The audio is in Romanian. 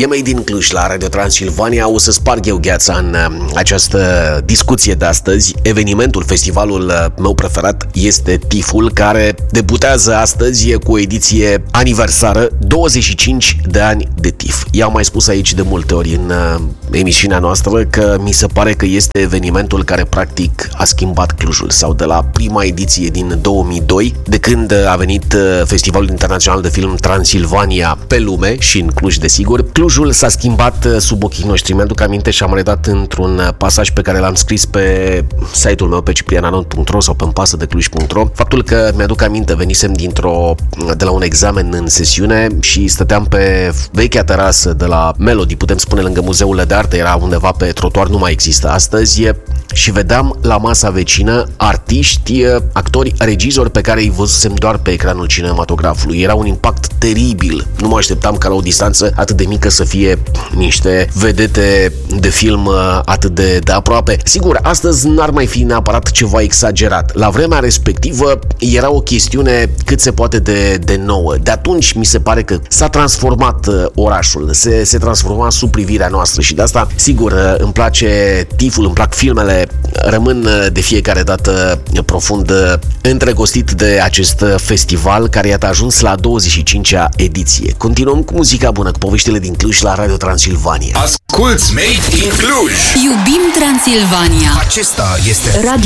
E Made in Cluj la Radio Transilvania. O să sparg eu gheața în această discuție de astăzi. Evenimentul, festivalul meu preferat este TIFF-ul, care debutează astăzi cu o ediție aniversară, 25 de ani de TIFF. I-am mai spus aici de multe ori în emisiunea noastră că mi se pare că este evenimentul care practic a schimbat Clujul, sau de la prima ediție din 2002, de când a venit Festivalul Internațional de Film Transilvania pe lume și în Cluj, desigur. Clujul s-a schimbat sub ochii noștri. Mi-aduc aminte și am redat într-un pasaj pe care l-am scris pe site-ul meu, pe cipriananon.ro sau pe pasădecluj.ro, faptul că mi-aduc aminte, venisem de la un examen în sesiune și stăteam pe vechea terasă de la Melody, putem spune lângă Muzeul de Artă, era undeva pe trotuar, nu mai există astăzi, și vedeam la masa vecină artiști, actori, regizori pe care îi văzusem doar pe ecranul cinematografului. Era un impact teribil. Nu mă așteptam ca la o distanță atât de mică să fie niște vedete de film atât de aproape. Sigur, astăzi n-ar mai fi neapărat ceva exagerat. La vremea respectivă era o chestiune cât se poate de nouă. De atunci mi se pare că s-a transformat orașul, se transforma sub privirea noastră și de asta, sigur, îmi place TIFF-ul, îmi plac filmele, rămân de fiecare dată profund îndrăgostit de acest festival care iată a ajuns la 25-a ediție. Continuăm cu muzica bună, cu poveștile din Cluj la Radio Transilvania. Asculți Made in Cluj! Iubim Transilvania! Acesta este Radio